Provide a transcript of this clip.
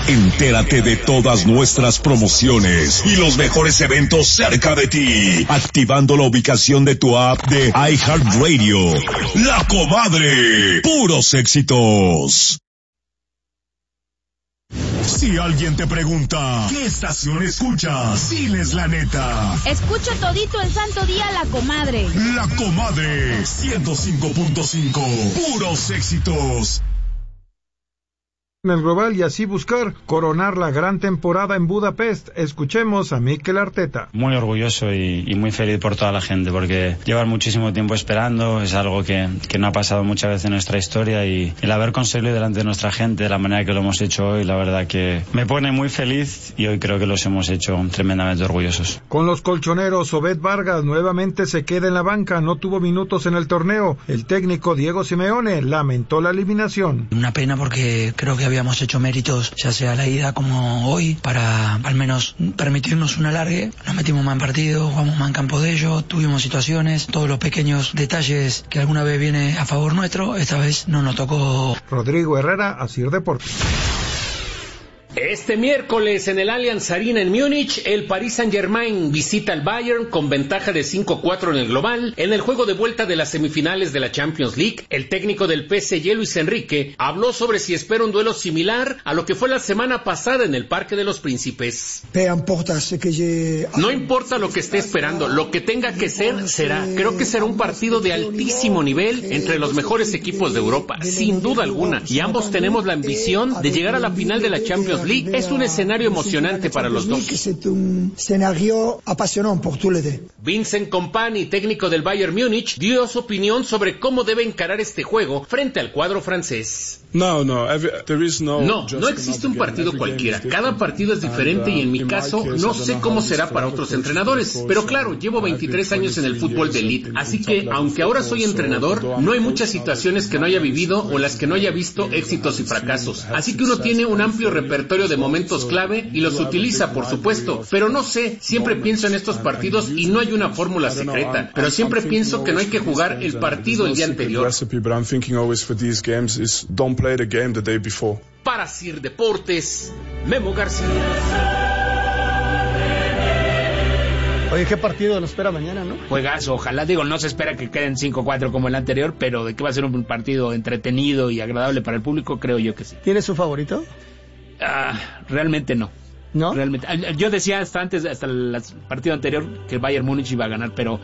Entérate de todas nuestras promociones y los mejores eventos cerca de ti, activando la ubicación de tu app de iHeartRadio. La Comadre, puros éxitos. Si alguien te pregunta, ¿qué estación escuchas? Diles la neta. Escucho todito el santo día La Comadre. La Comadre, 105.5, puros éxitos. En el global y así buscar coronar la gran temporada en Budapest. Escuchemos a Mikel Arteta. Muy orgulloso y muy feliz por toda la gente, porque llevan muchísimo tiempo esperando, es algo que no ha pasado muchas veces en nuestra historia, y el haber conseguido delante de nuestra gente de la manera que lo hemos hecho hoy, la verdad que me pone muy feliz, y hoy creo que los hemos hecho tremendamente orgullosos. Con los colchoneros, Obed Vargas nuevamente se queda en la banca, no tuvo minutos en el torneo. El técnico Diego Simeone lamentó la eliminación. Una pena, porque creo que habíamos hecho méritos, ya sea la ida como hoy, para al menos permitirnos un alargue. Nos metimos más en partido, jugamos más en campo de ellos, tuvimos situaciones, todos los pequeños detalles que alguna vez viene a favor nuestro, esta vez no nos tocó. Rodrigo Herrera, Asir Deportes. Este miércoles en el Allianz Arena en Múnich, el Paris Saint-Germain visita al Bayern con ventaja de 5-4 en el global. En el juego de vuelta de las semifinales de la Champions League, el técnico del PSG, Luis Enrique, habló sobre si espera un duelo similar a lo que fue la semana pasada en el Parque de los Príncipes. No importa lo que esté esperando, lo que tenga que ser, será. Creo que será un partido de altísimo nivel entre los mejores equipos de Europa, sin duda alguna. Y ambos tenemos la ambición de llegar a la final de la Champions League. Es un escenario emocionante para los dos. Vincent Kompany, técnico del Bayern Múnich, dio su opinión sobre cómo debe encarar este juego frente al cuadro francés. No existe un partido cualquiera. Cada partido es diferente y en mi caso no sé cómo será para otros entrenadores. Pero claro, llevo 23 años en el fútbol de élite, así que aunque ahora soy entrenador, no hay muchas situaciones que no haya vivido o las que no haya visto éxitos y fracasos. Así que uno tiene un amplio repertorio de momentos clave y los utiliza, por supuesto. Pero no sé, siempre pienso en estos partidos y no hay una fórmula secreta. Pero siempre pienso que no hay que jugar el partido el día anterior. Para Sir Deportes, Memo García. Oye, ¿qué partido nos espera mañana, no? Juegazo, ojalá, no se espera que queden 5-4 como el anterior, pero de que va a ser un partido entretenido y agradable para el público, creo yo que sí. ¿Tienes su favorito? Realmente no. ¿No? Realmente. Yo decía hasta el partido anterior que el Bayern Múnich iba a ganar, pero